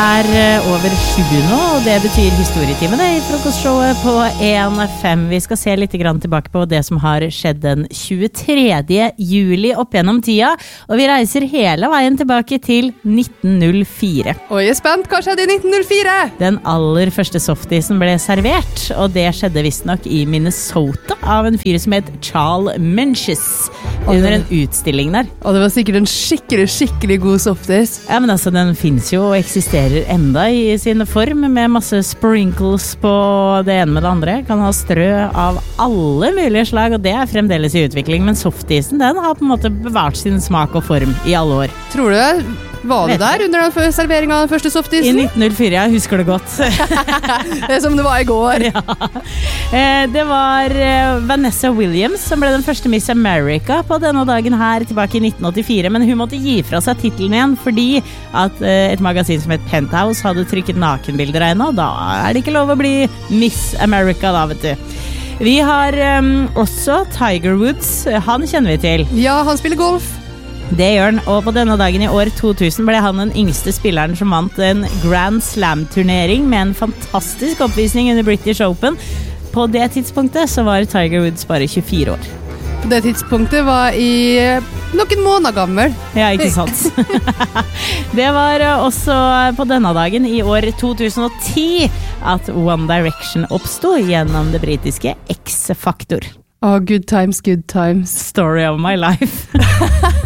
Over 7 nå, og det betyr historietime det I frokostshowet på 1FM. Vi skal se litt grann tilbake på det som har skjedd den 23. juli opp gjennom tida, og vi reiser hele veien tilbake til 1904. Oi, jeg spent, hva skjedde I 1904? Den aller første softisen ble servert, og det skjedde visstnok I Minnesota av en fyr som het Charles Menches under en utstilling der. Og det var sikkert en skikkelig god softis. Ja, men altså, den finnes jo og eksisterer enda I sin form med masse sprinkles på det ene med det andre. Kan ha strø av alle mulige slag, og det fremdeles I utvikling. Men softisen, den har på en måte bevart sin smak og form I alle år. Tror du det? Var du der under den serveringen av den første softisen? I 1904, jeg husker det godt. Det som det var I går. Ja. Det var Vanessa Williams som ble den første Miss America på denne dagen her tilbake I 1984, men hun måtte gi fra seg titelen igjen fordi at et magasin som het Penthouse hadde trykket nakenbilder av henne, og da det ikke lov å bli Miss America da, vet du. Vi har også Tiger Woods, han kjenner vi til. Ja, han spiller golf. Det gjør han, og på denne dagen I år 2000 ble han den yngste spilleren som vant en Grand Slam-turnering med en fantastisk oppvisning under British Open. På det tidspunktet så var Tiger Woods bare 24 år. På det tidspunktet var I noen måneder gammel. Ja, ikke sant? Det var også på denne dagen I år 2010 at One Direction oppstod gjennom det britiske X-Factor. Oh, good times. Story of my life.